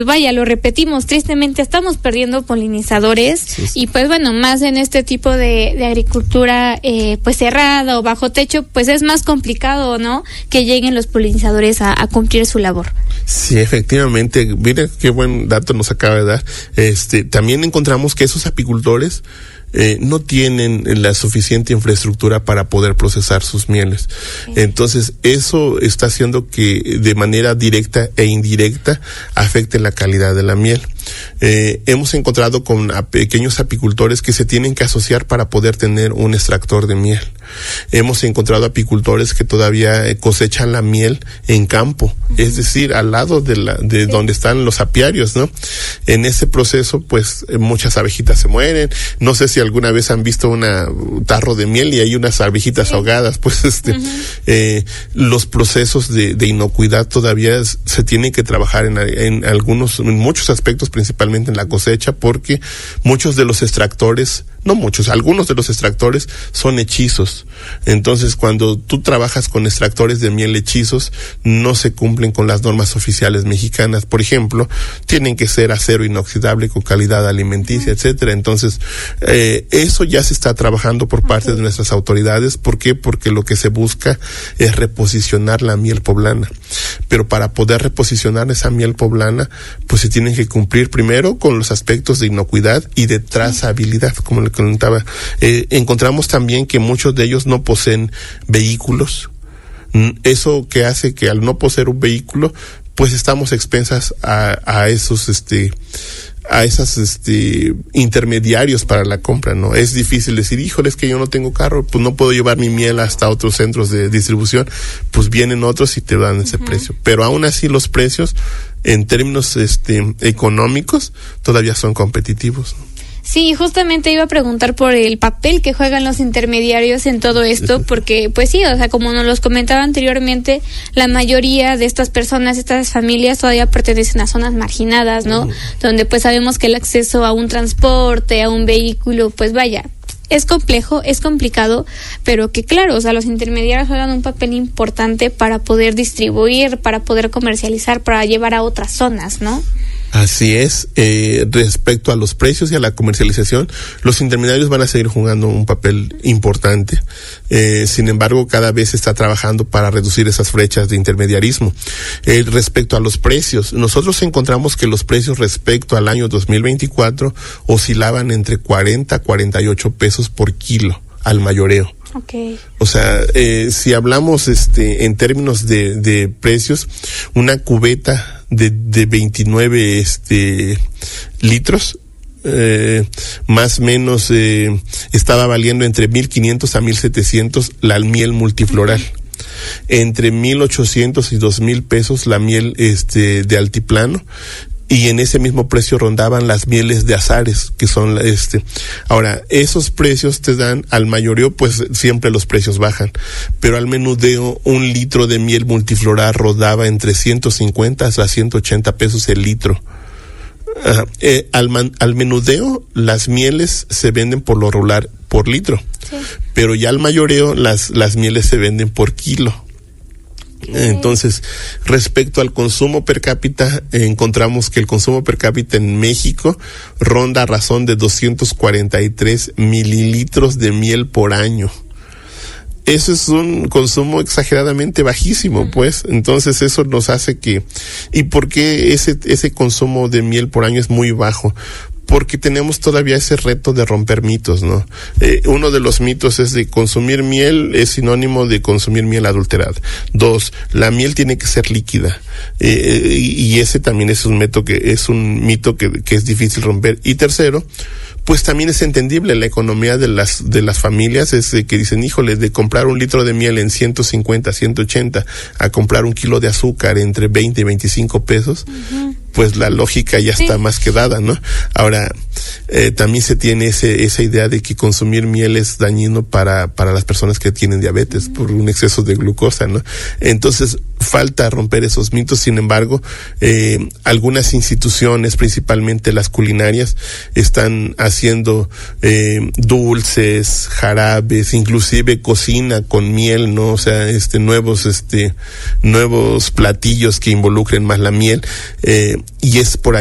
vaya, lo repetimos, tristemente estamos perdiendo polinizadores. Sí. Y pues bueno, más en este tipo de agricultura pues cerrada o bajo techo, pues es más complicado, ¿no? Que lleguen los polinizadores a cumplir su labor. Sí, efectivamente, mira qué buen dato nos acaba de dar. También encontramos que esos apicultores no tienen la suficiente infraestructura para poder procesar sus mieles. Entonces, eso está haciendo que de manera directa e indirecta afecte la calidad de la miel. Hemos encontrado con pequeños apicultores que se tienen que asociar para poder tener un extractor de miel. Hemos encontrado apicultores que todavía cosechan la miel en campo, es decir, al lado de donde están los apiarios, ¿no? En ese proceso, pues, muchas abejitas se mueren. No sé si alguna vez han visto un tarro de miel y hay unas abejitas ahogadas, pues, los procesos de inocuidad todavía se tienen que trabajar en muchos aspectos, principalmente en la cosecha, porque algunos de los extractores son hechizos. Entonces, cuando tú trabajas con extractores de miel hechizos, no se cumplen con las normas oficiales mexicanas. Por ejemplo, tienen que ser acero inoxidable con calidad alimenticia, etcétera. Entonces, eso ya se está trabajando por parte de nuestras autoridades. ¿Por qué? Porque lo que se busca es reposicionar la miel poblana. Pero para poder reposicionar esa miel poblana, pues se tienen que cumplir primero con los aspectos de inocuidad y de trazabilidad, como le comentaba. Encontramos también que muchos de ellos no poseen vehículos. Eso que hace que al no poseer un vehículo, pues estamos expensas a esos intermediarios para la compra, ¿no? Es difícil decir, híjole, es que yo no tengo carro, pues no puedo llevar mi miel hasta otros centros de distribución. Pues vienen otros y te dan ese precio. Pero aún así los precios, en términos económicos, todavía son competitivos, ¿no? Sí, justamente iba a preguntar por el papel que juegan los intermediarios en todo esto, porque pues sí, o sea, como nos los comentaba anteriormente, la mayoría de estas personas, estas familias todavía pertenecen a zonas marginadas, ¿no? Donde pues sabemos que el acceso a un transporte, a un vehículo, pues vaya, es complejo, es complicado, pero que claro, o sea, los intermediarios juegan un papel importante para poder distribuir, para poder comercializar, para llevar a otras zonas, ¿no? Así es. Respecto a los precios y a la comercialización, los intermediarios van a seguir jugando un papel importante. Sin embargo, cada vez se está trabajando para reducir esas brechas de intermediarismo. Respecto a los precios, nosotros encontramos que los precios respecto al año 2024 oscilaban entre 40 a 48 pesos por kilo al mayoreo. Okay. O sea, si hablamos en términos de precios, una cubeta de 29 litros más o menos estaba valiendo entre 1,500 a 1,700 la miel multifloral. Entre 1,800 y 2,000 pesos la miel de altiplano. Y en ese mismo precio rondaban las mieles de azares, que son ahora, esos precios te dan al mayoreo, pues siempre los precios bajan, pero al menudeo un litro de miel multifloral rodaba entre 150 hasta 180 pesos el litro. Al menudeo las mieles se venden por lo regular por litro, sí, pero ya al mayoreo las mieles se venden por kilo. Entonces, respecto al consumo per cápita, encontramos que el consumo per cápita en México ronda a razón de 243 mililitros de miel por año. Eso es un consumo exageradamente bajísimo, pues. Entonces eso nos hace que... ¿Y por qué ese consumo de miel por año es muy bajo? Porque tenemos todavía ese reto de romper mitos, ¿no? Uno de los mitos es de consumir miel es sinónimo de consumir miel adulterada. 2, la miel tiene que ser líquida. Y ese también es un mito que es difícil romper. Y tercero, pues también es entendible la economía de las familias, es que dicen, híjole, de comprar un litro de miel en 150, 180 a comprar un kilo de azúcar entre 20 y 25 pesos, pues la lógica ya está más que dada, ¿no? Ahora, también se tiene esa idea de que consumir miel es dañino para las personas que tienen diabetes por un exceso de glucosa, ¿no? Entonces, falta romper esos mitos. Sin embargo, algunas instituciones, principalmente las culinarias, están haciendo dulces, jarabes, inclusive cocina con miel, ¿no? O sea, nuevos platillos que involucren más la miel, y es por ahí